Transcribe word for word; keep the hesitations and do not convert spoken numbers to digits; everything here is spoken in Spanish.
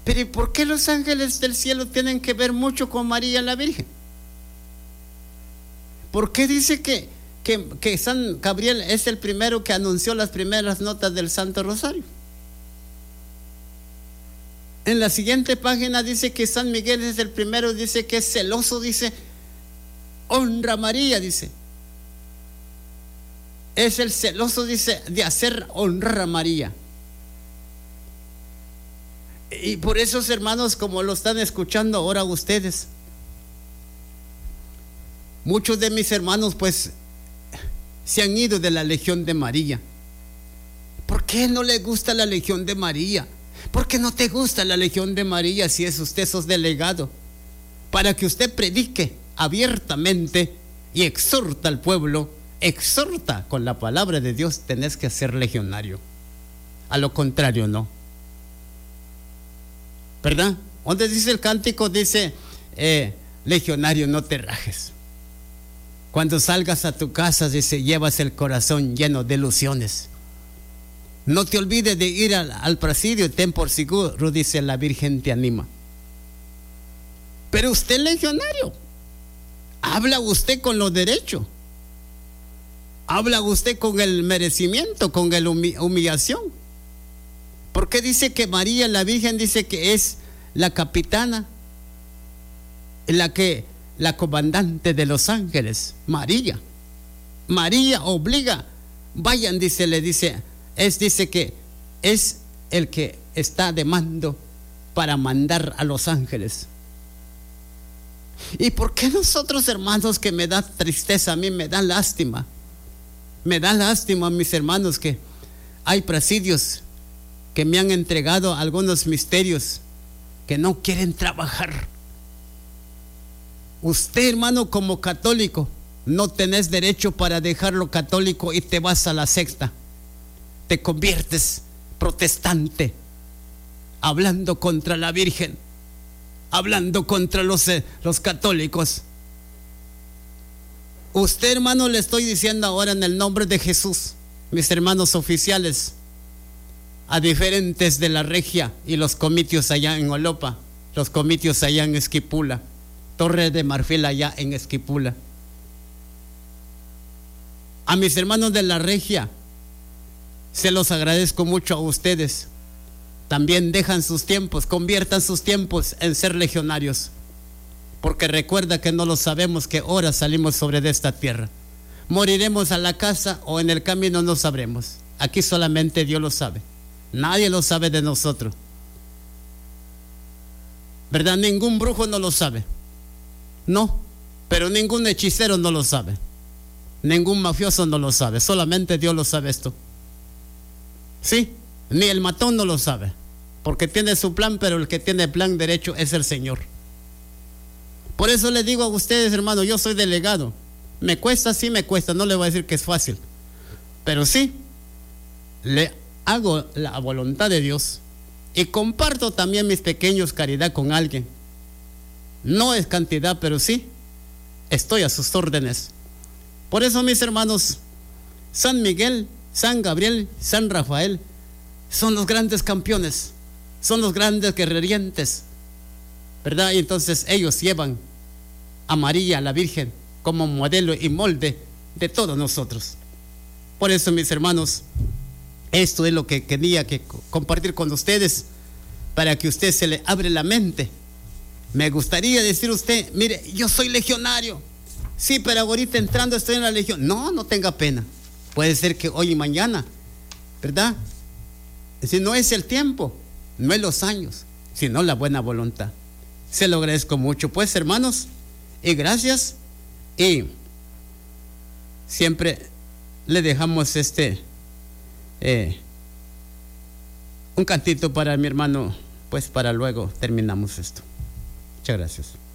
Pero ¿y por qué los ángeles del cielo tienen que ver mucho con María la Virgen? ¿Por qué dice que, que, que San Gabriel es el primero que anunció las primeras notas del Santo Rosario? En la siguiente página dice que San Miguel es el primero, dice que es celoso, dice, honra a María, dice. Es el celoso, dice, de hacer honrar a María. Y por eso, hermanos, como lo están escuchando ahora ustedes, muchos de mis hermanos pues se han ido de la Legión de María. ¿Por qué no le gusta la Legión de María? ¿Por qué no te gusta la Legión de María si es usted sos delegado? Para que usted predique abiertamente y exhorta al pueblo, exhorta con la palabra de Dios, tenés que ser legionario. A lo contrario, no. ¿Verdad? Donde dice el cántico, dice, eh, legionario, no te rajes. Cuando salgas a tu casa, dice, llevas el corazón lleno de ilusiones. No te olvides de ir al, al presidio, ten por seguro, dice, la Virgen te anima. Pero usted, legionario, habla usted con lo derecho. Habla usted con el merecimiento, con la humillación. Porque dice que María, la Virgen, dice que es la capitana, la que, la comandante de los ángeles, María. María obliga, vayan, dice, le dice, es, dice que es el que está de mando para mandar a los ángeles. ¿Y por qué nosotros, hermanos, que me da tristeza, a mí me da lástima? Me da lástima, mis hermanos, que hay presidios que me han entregado algunos misterios que no quieren trabajar. Usted, hermano, como católico, no tenés derecho para dejarlo católico y te vas a la secta. Te conviertes protestante, hablando contra la Virgen, hablando contra los, eh, los católicos. Usted, hermano, le estoy diciendo ahora en el nombre de Jesús, mis hermanos oficiales, a diferentes de la regia y los comitios allá en Olopa, los comitios allá en Esquipula, Torre de Marfil allá en Esquipula. A mis hermanos de la regia, se los agradezco mucho a ustedes. También dejan sus tiempos, conviertan sus tiempos en ser legionarios. Porque recuerda que no lo sabemos qué hora salimos sobre de esta tierra. Moriremos a la casa o en el camino, no sabremos. Aquí solamente Dios lo sabe. Nadie lo sabe de nosotros. ¿Verdad? Ningún brujo no lo sabe. No, pero ningún hechicero no lo sabe. Ningún mafioso no lo sabe. Solamente Dios lo sabe esto. Sí, ni el matón no lo sabe. Porque tiene su plan, pero el que tiene plan derecho es el Señor. Por eso le digo a ustedes, hermano, yo soy delegado. Me cuesta, sí me cuesta, no le voy a decir que es fácil. Pero sí, le hago la voluntad de Dios y comparto también mis pequeños caridad con alguien. No es cantidad, pero sí, estoy a sus órdenes. Por eso, mis hermanos, San Miguel, San Gabriel, San Rafael son los grandes campeones, son los grandes guerrerientes, ¿verdad? Y entonces ellos llevan a María, la Virgen, como modelo y molde de todos nosotros. Por eso, mis hermanos, esto es lo que quería que compartir con ustedes, para que usted se le abre la mente. Me gustaría decir a usted, mire, yo soy legionario. Sí, pero ahorita entrando estoy en la legión. No, no tenga pena. Puede ser que hoy y mañana, ¿verdad? Si no es el tiempo, no es los años, sino la buena voluntad. Se lo agradezco mucho, pues, hermanos, y gracias. Y siempre le dejamos este eh, un cantito para mi hermano, pues para luego terminamos esto. Muchas gracias.